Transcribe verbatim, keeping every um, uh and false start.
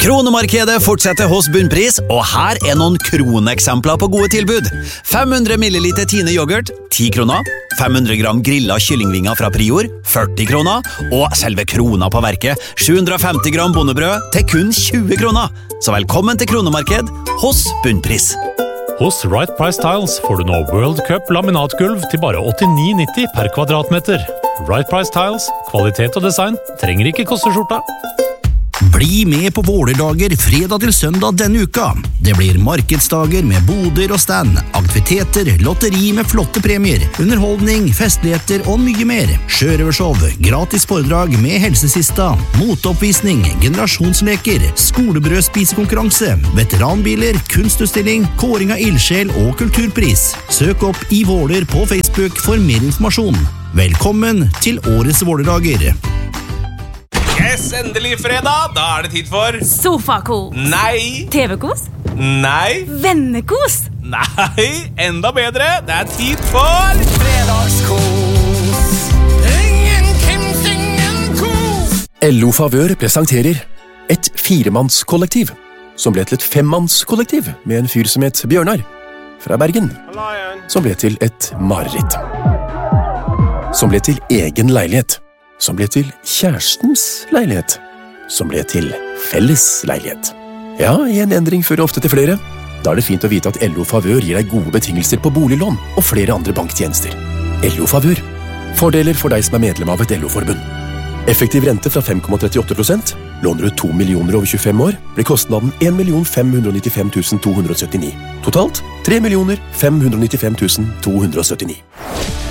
Kronemarkedet fortsetter hos Bunnpris, og her er noen kroneksempler på gode tilbud. fem hundre milliliter Tine yoghurt, ti kroner. fem hundre gram grillet kyllingvinger fra Prior, førti kroner. Og selve krona på verket, sju hundre femti gram bondebrød til kun tjue kroner. Så velkommen til Kronemarked hos Bunnpris. Hos Right Price Tiles får du nå World Cup laminatgulv til bare åttini nitti per kvadratmeter. Right Price Tiles, kvalitet og design, trenger ikke koste skjorta. Bli med på Vålerdager fredag til søndag denne uka. Det blir markedsdager med boder og stand, aktiviteter, lotteri med flotte premier, underholdning, festligheter og mye mer. Sjørøvershow, gratis foredrag med helsesista, moteoppvisning, generasjonsleker, skolebrødspisekonkurranse, veteranbiler, kunstutstilling, kåring av ildsjel og kulturpris. Søk opp i Våler på Facebook for mer informasjon. Velkommen til årets Vålerdager. Yes, endelig fredag. Da er det tid for Sofakos. Nei. T V-kos. Nei. Vennekos. Nei, enda bedre. Det er tid for fredagskos. Ingen kims, ingen kos. L O Favør presenterer et firemannskollektiv som ble til et femmannskollektiv med en fyr som het Bjørnar fra Bergen, som ble til et mareritt, som ble til egen leilighet, som ble til kjærestens leilighet, som ble til felles leilighet. Ja, en endring fører ofte til flere. Da er det fint å vite at L O Favør gir deg gode betingelser på boliglån og flere andre banktjenester. L O Favør. Fordeler for deg som er medlem av et L O-forbund. Effektiv rente fra fem komma trettiåtte prosent. Låner du to millioner over tjuefem år, blir kostnaden en million fem hundre nittifem tusen to hundre syttini. Totalt tre millioner fem hundre nittifem tusen to hundre syttini.